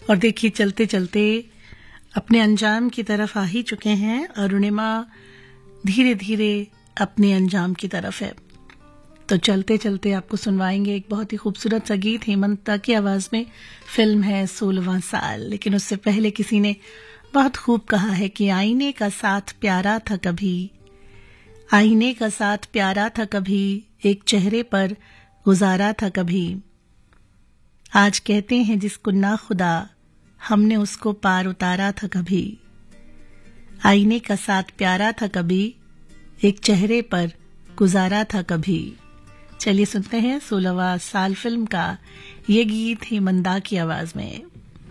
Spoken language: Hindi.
और देखिए चलते चलते अपने अंजाम की तरफ आ ही चुके हैं। अरुणिमा धीरे धीरे अपने अंजाम की तरफ है। तो चलते चलते आपको सुनवाएंगे एक बहुत ही खूबसूरत सा गीत हेमंता की आवाज में। फिल्म है 16वां साल। लेकिन उससे पहले किसी ने बहुत खूब कहा है कि आईने का साथ प्यारा था कभी, आईने का साथ प्यारा था कभी, एक चेहरे पर गुजारा था कभी। आज कहते हैं जिसको ना खुदा, हमने उसको पार उतारा था कभी। आईने का साथ प्यारा था कभी, एक चेहरे पर गुजारा था कभी। चलिए सुनते हैं 16वां साल फिल्म का ये गीत हेमंता की आवाज में।